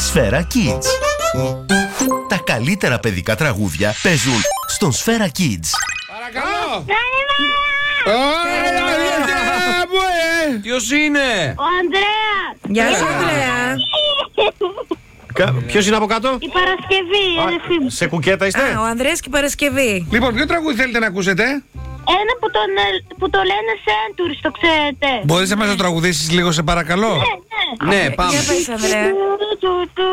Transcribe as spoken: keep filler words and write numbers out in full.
Σφαίρα Kids. Τα καλύτερα παιδικά τραγούδια παίζουν στον Σφαίρα Kids. Παρακαλώ! Ποιος είναι? Ο Ανδρέας! Γεια σου, Ανδρέα. Ποιος είναι από κάτω? Η Παρασκευή, η αδερφή μου. Σε κουκέτα είστε? Α, ο Ανδρέας και η Παρασκευή. Λοιπόν, ποιο τραγούδι θέλετε να ακούσετε? Ένα που, τον, ε, που το λένε Centuries, το ξέρετε. Μπορείς να μας το τραγουδήσεις λίγο, σε παρακαλώ? Ναι, ναι. Ναι, πάμε. Για πες, Ανδρέα. Του, του, του,